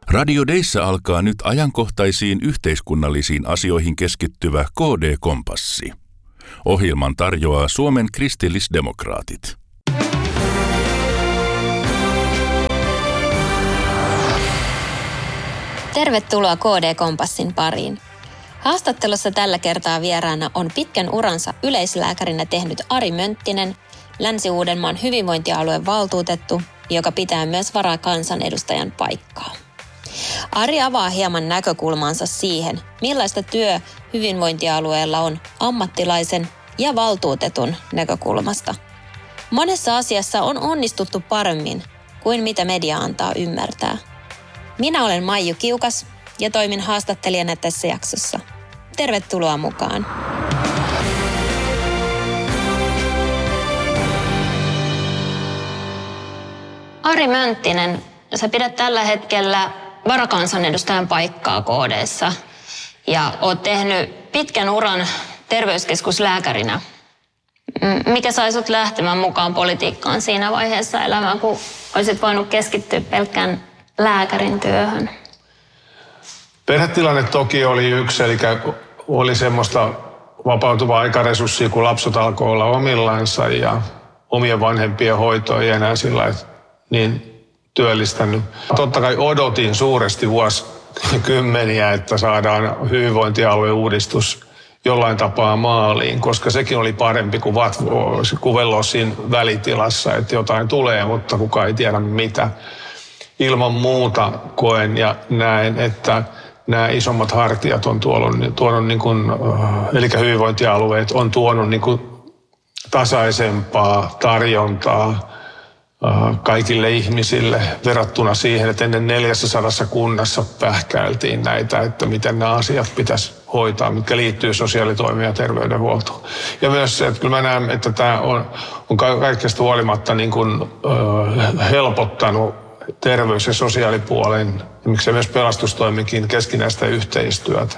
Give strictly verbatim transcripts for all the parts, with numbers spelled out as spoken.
Radio Deissä alkaa nyt ajankohtaisiin yhteiskunnallisiin asioihin keskittyvä K D-kompassi. Ohjelman tarjoaa Suomen kristillisdemokraatit. Tervetuloa K D-kompassin pariin. Haastattelussa tällä kertaa vieraana on pitkän uransa yleislääkärinä tehnyt Ari Mönttinen, Länsi-Uudenmaan hyvinvointialueen valtuutettu, joka pitää myös varakansanedustajan paikkaa. Ari avaa hieman näkökulmansa siihen, millaista työ hyvinvointialueella on ammattilaisen ja valtuutetun näkökulmasta. Monessa asiassa on onnistuttu paremmin kuin mitä media antaa ymmärtää. Minä olen Maiju Kiukas ja toimin haastattelijana tässä jaksossa. Tervetuloa mukaan. Ari Mönttinen, sä pidät tällä hetkellä varakansanedustajan paikkaa K D:ssä ja oot tehnyt pitkän uran terveyskeskuslääkärinä. Mikä sai sut lähtemään mukaan politiikkaan siinä vaiheessa elämää, kun olisit voinut keskittyä pelkkään lääkärin työhön? Perhetilanne toki oli yksi, eli oli semmoista vapautuvaa aikaresurssia, kun lapset alkoi olla omillansa ja omien vanhempien hoito ei enää sillä niin työllistänyt. Totta kai odotin suuresti vuosikymmeniä, että saadaan hyvinvointialueen uudistus jollain tapaa maaliin, koska sekin oli parempi kuin kuvelloa siinä välitilassa, että jotain tulee, mutta kukaan ei tiedä mitä. Ilman muuta koen ja näen, että nämä isommat hartiat on tuonut, tuonut niin kuin, eli hyvinvointialueet on tuonut niin kuin tasaisempaa tarjontaa kaikille ihmisille verrattuna siihen, että ennen neljässäsadassa kunnassa pähkäiltiin näitä, että miten nämä asiat pitäisi hoitaa, mitkä liittyy sosiaalitoimeen ja terveydenhuoltoon. Ja myös se, että kyllä mä näen, että tämä on, on kaikesta huolimatta niin kuin, äh, helpottanut terveys- ja sosiaalipuolen, ja miksei myös pelastustoiminkin keskinäistä yhteistyötä.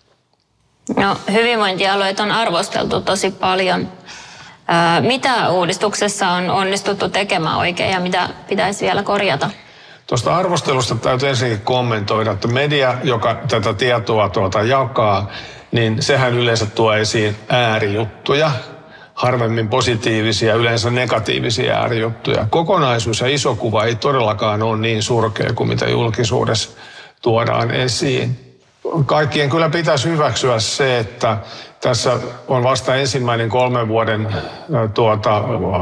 No, hyvinvointialueet on arvosteltu tosi paljon. Mitä uudistuksessa on onnistuttu tekemään oikein ja mitä pitäisi vielä korjata? Tuosta arvostelusta täytyy ensinnäkin kommentoida, että media, joka tätä tietoa tuota jakaa, niin sehän yleensä tuo esiin äärijuttuja, harvemmin positiivisia, yleensä negatiivisia äärijuttuja. Kokonaisuus ja iso kuva ei todellakaan ole niin surkea kuin mitä julkisuudessa tuodaan esiin. Kaikkien kyllä pitäisi hyväksyä se, että tässä on vasta ensimmäinen kolmen vuoden tuota,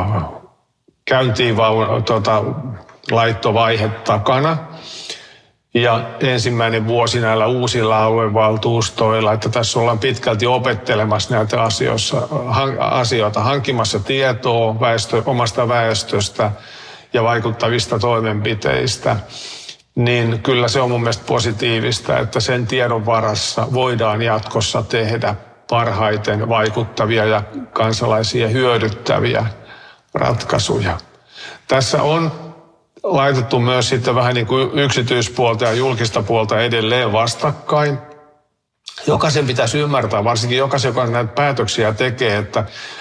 käyntiin tuota, laittovaihe takana. Ja ensimmäinen vuosi näillä uusilla aluevaltuustoilla, että tässä ollaan pitkälti opettelemassa näitä asioissa, asioita, hankkimassa tietoa väestö, omasta väestöstä ja vaikuttavista toimenpiteistä. Niin kyllä se on mun mielestä positiivista, että sen tiedon varassa voidaan jatkossa tehdä parhaiten vaikuttavia ja kansalaisia hyödyttäviä ratkaisuja. Tässä on laitettu myös sitten vähän niin kuin yksityispuolta ja julkista puolta edelleen vastakkain. Jokaisen pitäisi ymmärtää, varsinkin jokaisen, joka näitä päätöksiä tekee, että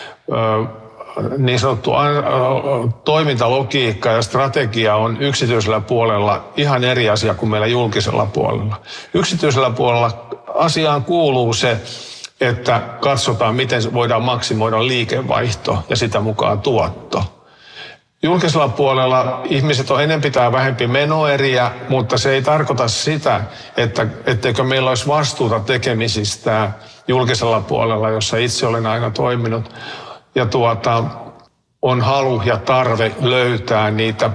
niin sanottu toimintalogiikka ja strategia on yksityisellä puolella ihan eri asia kuin meillä julkisella puolella. Yksityisellä puolella asiaan kuuluu se, että katsotaan, miten voidaan maksimoida liikevaihto ja sitä mukaan tuotto. Julkisella puolella ihmiset on enemmän tai vähempi menoeriä, mutta se ei tarkoita sitä, että etteikö meillä olisi vastuuta tekemisistä julkisella puolella, jossa itse olen aina toiminut. Ja tuota, on halu ja tarve löytää niitä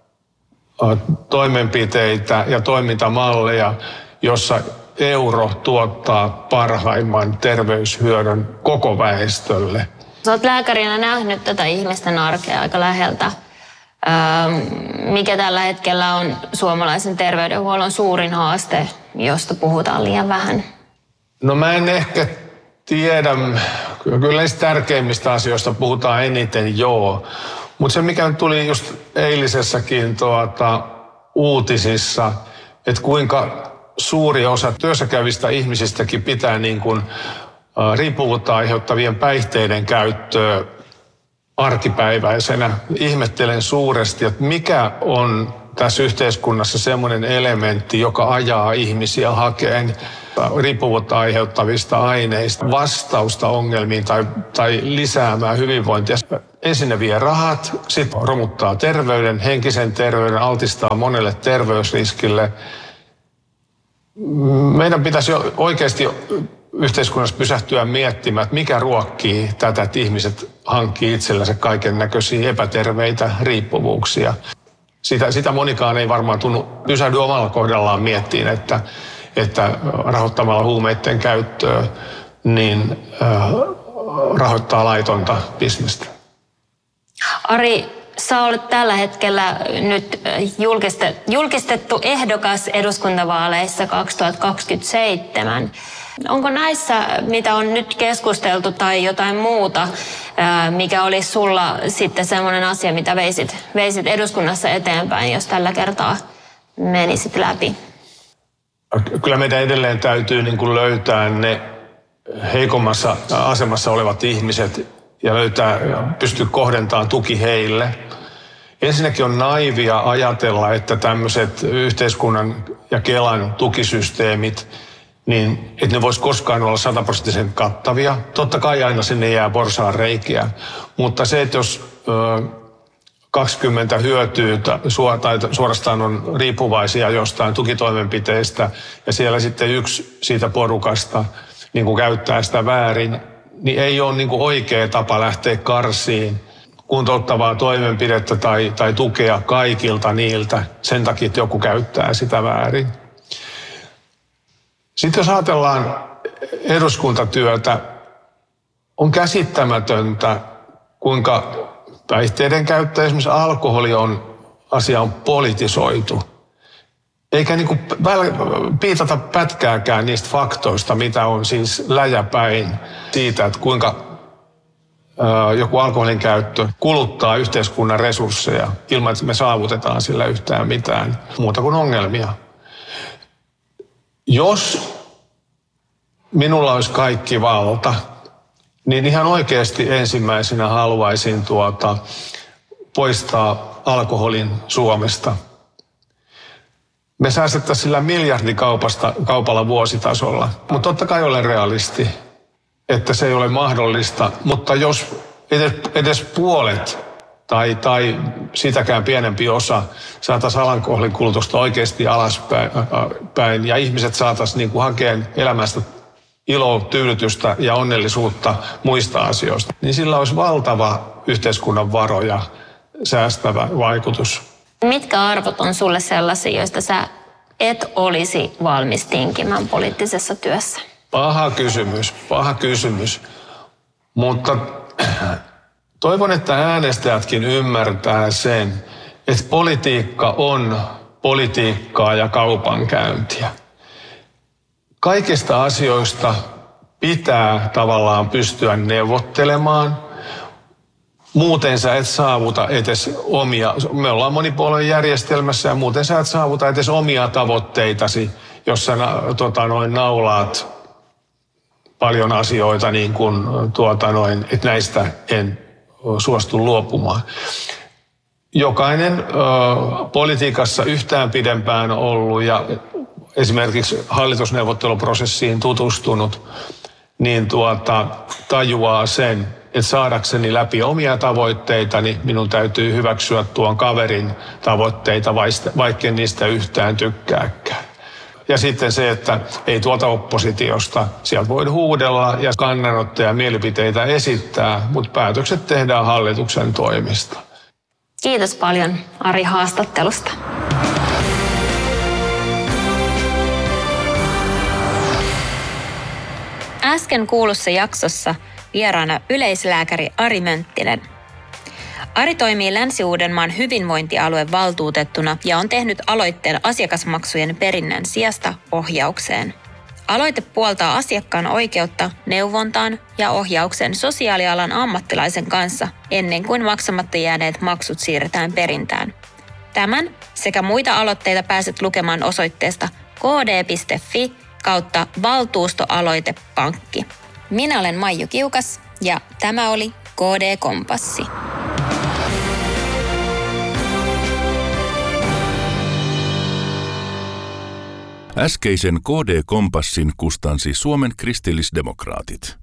toimenpiteitä ja toimintamalleja, jossa euro tuottaa parhaimman terveyshyödyn koko väestölle. Sä oot lääkärinä nähnyt tätä ihmisten arkea aika läheltä. Mikä tällä hetkellä on suomalaisen terveydenhuollon suurin haaste, josta puhutaan liian vähän? No mä en ehkä tiedä. Kyllä niistä tärkeimmistä asioista puhutaan eniten, joo. Mutta se, mikä tuli just eilisessäkin tuota, uutisissa, että kuinka suuri osa työssäkävistä ihmisistäkin pitää niin kuin, ä, riippuvuutta aiheuttavien päihteiden käyttöä arkipäiväisenä. Ihmettelen suuresti, että mikä on tässä yhteiskunnassa semmoinen elementti, joka ajaa ihmisiä hakeen riippuvuutta aiheuttavista aineista vastausta ongelmiin tai, tai lisäämään hyvinvointia. Ensin ne vie rahat, sitten romuttaa terveyden, henkisen terveyden, altistaa monelle terveysriskille. Meidän pitäisi jo oikeasti yhteiskunnassa pysähtyä miettimään, että mikä ruokkii tätä, että ihmiset hankkii itsellensä kaiken näköisiä epäterveitä riippuvuuksia. Sitä, sitä monikaan ei varmaan tunnu pysähdy omalla kohdallaan miettiin, että, että rahoittamalla huumeiden käyttöä, niin äh, rahoittaa laitonta bisnestä. Ari, sä olet tällä hetkellä nyt julkistettu ehdokas eduskuntavaaleissa kaksituhattakaksikymmentäseitsemän. Onko näissä, mitä on nyt keskusteltu tai jotain muuta, mikä olisi sulla sitten semmoinen asia, mitä veisit, veisit eduskunnassa eteenpäin, jos tällä kertaa menisit läpi? Kyllä meidän edelleen täytyy niin kuin löytää ne heikommassa asemassa olevat ihmiset ja löytää, pystyä kohdentamaan tuki heille. Ensinnäkin on naivia ajatella, että tämmöiset yhteiskunnan ja Kelan tukisysteemit, niin että ne vois koskaan olla sataprosenttisen kattavia. Totta kai aina sinne jää porsaan reikiä, mutta se, että jos ö, kaksikymmentä hyötyy tai suorastaan on riippuvaisia jostain tukitoimenpiteistä ja siellä sitten yksi siitä porukasta niin kuin käyttää sitä väärin, niin ei ole niin kuin oikea tapa lähteä karsiin kuntouttavaa toimenpidettä tai, tai tukea kaikilta niiltä sen takia, että joku käyttää sitä väärin. Sitten jos ajatellaan eduskuntatyötä, on käsittämätöntä, kuinka päihteiden käyttö, esimerkiksi alkoholi on, asia on politisoitu. Eikä niin kuin piitata pätkääkään niistä faktoista, mitä on siis läjäpäin siitä, että kuinka joku alkoholin käyttö kuluttaa yhteiskunnan resursseja ilman, että me saavutetaan sillä yhtään mitään muuta kuin ongelmia. Jos minulla olisi kaikki valta, niin ihan oikeasti ensimmäisenä haluaisin tuota, poistaa alkoholin Suomesta. Me säästettäisiin sillä miljardikaupasta kaupalla vuositasolla, mutta totta kai olen realisti, että se ei ole mahdollista. Mutta jos edes, edes puolet tai, tai sitäkään pienempi osa saataisiin alkoholin kulutusta oikeasti alaspäin ja ihmiset saataisiin niin kuin hakeen elämästä iloa, tyydytystä ja onnellisuutta muista asioista, niin sillä olisi valtava yhteiskunnan varoja säästävä vaikutus. Mitkä arvot on sulle sellaisia, joista sä et olisi valmis tinkimään poliittisessa työssä? Paha kysymys, paha kysymys. Mutta toivon, että äänestäjätkin ymmärtää sen, että politiikka on politiikkaa ja kaupankäyntiä. Kaikista asioista pitää tavallaan pystyä neuvottelemaan. Muuten sä et saavuta edes omia, me ollaan monipuoluejärjestelmässä ja muuten sä et saavuta edes omia tavoitteitasi, jos sä tota, noin, naulaat paljon asioita, niin kuin, tuota, noin, että näistä en suostu luopumaan. Jokainen ö, politiikassa yhtään pidempään ollut ja esimerkiksi hallitusneuvotteluprosessiin tutustunut, niin tuota, tajuaa sen, että saadakseni läpi omia tavoitteitani, minun täytyy hyväksyä tuon kaverin tavoitteita, vaikka niistä yhtään tykkääkään. Ja sitten se, että ei tuolta oppositiosta, sieltä voi huudella ja kannanottoja ja mielipiteitä esittää, mutta päätökset tehdään hallituksen toimista. Kiitos paljon, Ari, haastattelusta. Äsken kuulussa jaksossa vieraana yleislääkäri Ari Mönttinen. Ari toimii Länsi-Uudenmaan hyvinvointialueen valtuutettuna ja on tehnyt aloitteen asiakasmaksujen perinnän sijasta ohjaukseen. Aloite puoltaa asiakkaan oikeutta neuvontaan ja ohjaukseen sosiaalialan ammattilaisen kanssa ennen kuin maksamatta jääneet maksut siirretään perintään. Tämän sekä muita aloitteita pääset lukemaan osoitteesta kd.fi kautta valtuustoaloitepankki. Minä olen Maiju Kiukas ja tämä oli K D-kompassi. Äskeisen K D-kompassin kustansi Suomen kristillisdemokraatit.